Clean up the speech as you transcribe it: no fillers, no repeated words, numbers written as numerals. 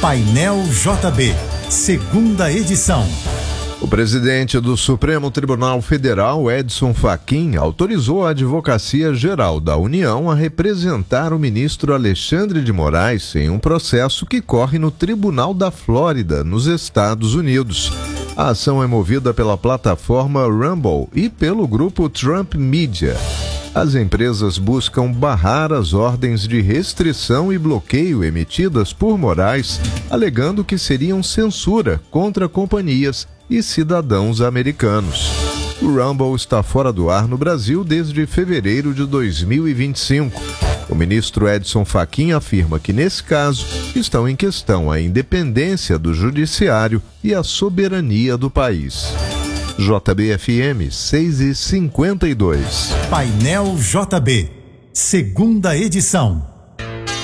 Painel JB, segunda edição. O presidente do Supremo Tribunal Federal, Edson Fachin, autorizou a Advocacia Geral da União a representar o ministro Alexandre de Moraes em um processo que corre no Tribunal da Flórida, nos Estados Unidos. A ação é movida pela plataforma Rumble e pelo grupo Trump Media. As empresas buscam barrar as ordens de restrição e bloqueio emitidas por Moraes, alegando que seriam censura contra companhias e cidadãos americanos. O Rumble está fora do ar no Brasil desde fevereiro de 2025. O ministro Edson Fachin afirma que, nesse caso, estão em questão a independência do judiciário e a soberania do país. JB-FM 6h52. Painel JB, segunda edição.